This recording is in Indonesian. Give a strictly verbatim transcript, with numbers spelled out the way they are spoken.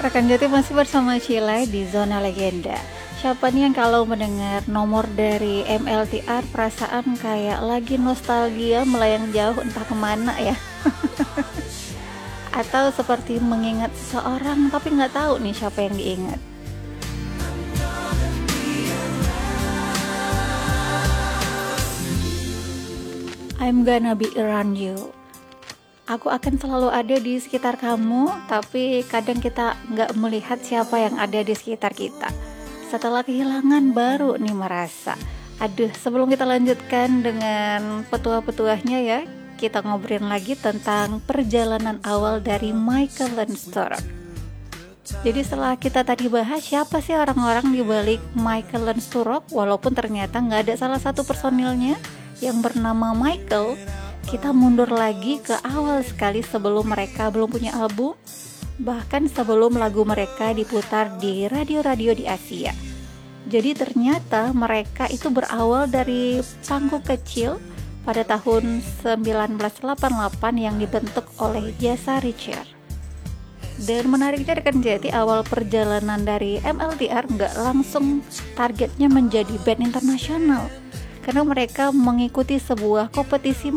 Rekan Jati masih bersama Sheila di Zona Legenda. Siapa nih yang kalau mendengar nomor dari M L T R perasaan kayak lagi nostalgia melayang jauh entah kemana ya. Atau seperti mengingat seseorang tapi nggak tahu nih siapa yang diingat. I'm gonna be around you. Aku akan selalu ada di sekitar kamu, tapi kadang kita nggak melihat siapa yang ada di sekitar kita. Setelah kehilangan baru nih merasa. Aduh, sebelum kita lanjutkan dengan petuah-petuahnya ya, kita ngobrolin lagi tentang perjalanan awal dari Michael Lansdorp. Jadi setelah kita tadi bahas siapa sih orang-orang di balik Michael Lansdorp, walaupun ternyata nggak ada salah satu personilnya yang bernama Michael, kita mundur lagi ke awal sekali sebelum mereka belum punya album, bahkan sebelum lagu mereka diputar di radio-radio di Asia. Jadi ternyata mereka itu berawal dari panggung kecil pada tahun sembilan belas delapan puluh delapan yang dibentuk oleh Jasa Richard. Dan menariknya rekan Jati, awal perjalanan dari M L T R nggak langsung targetnya menjadi band internasional, karena mereka mengikuti sebuah kompetisi